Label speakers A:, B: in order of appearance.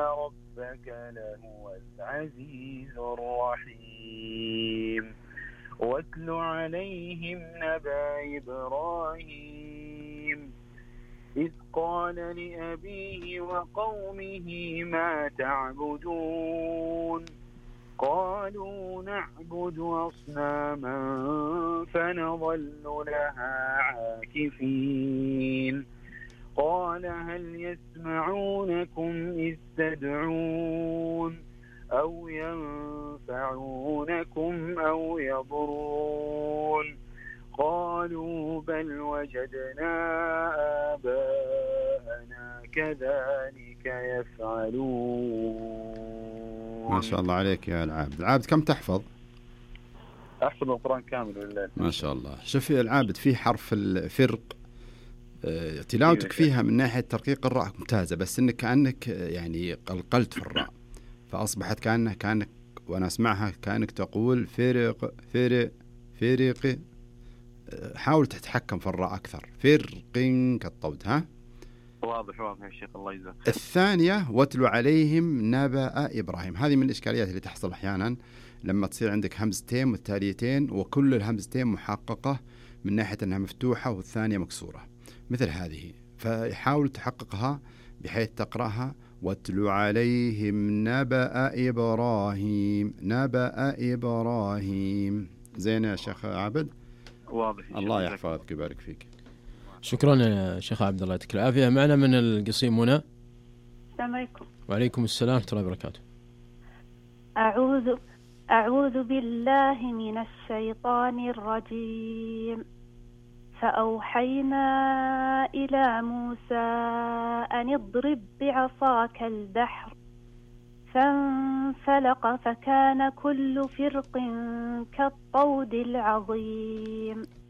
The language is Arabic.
A: ربك لهو العزيز الرحيم واتل عليهم نبأ إبراهيم إذ قال لأبيه وقومه ما تعبدون قالوا نعبد أصناما فنظل لها عاكفين قال هل يسمعونكم إذ تدعون أو ينفعونكم أو يضرون قالوا بل وجدنا آباءنا كذلك يفعلون.
B: ما شاء الله عليك يا العابد. العابد كم تحفظ؟
A: أحفظ القرآن كامل لله
B: ما شاء الله. شوف يا العابد في حرف الفرق تلاوتك فيها من ناحية ترقيق الراء ممتازة، بس إنك كأنك يعني قلقلت في الراء فأصبحت كأنك وأنا أسمعها كأنك تقول فرق فرق فرق. حاول تتحكم في الراء أكثر. فرقين كالطود. ها
A: واضح يا شيخ الله يجزاك.
B: الثانية واتلو عليهم نبأ إبراهيم. هذه من الإشكاليات اللي تحصل أحيانا لما تصير عندك همزتين متتاليتين وكل الهمزتين محققة من ناحية أنها مفتوحة والثانية مكسورة مثل هذه، فحاول تحققها بحيث تقرأها واتلو عليهم نبأ إبراهيم نبأ إبراهيم. زين يا شيخ عابد؟
A: واضح.
B: الله يحفظك ويبارك فيك.
C: شكرا يا شيخ عبد الله يعطيك العافية. معنا من القصيم منى.
D: السلام عليكم.
C: وعليكم السلام ورحمة الله وبركاته.
D: أعوذ بالله من الشيطان الرجيم. فأوحينا إلى موسى أن اضرب بعصاك البحر فانفلق فكان كل فرق كالطود العظيم.